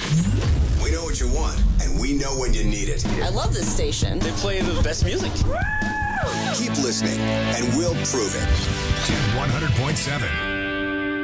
We know what you want, and we know when you need it. I love this station. They play the best music. Keep listening, and we'll prove it. Hit 100.7.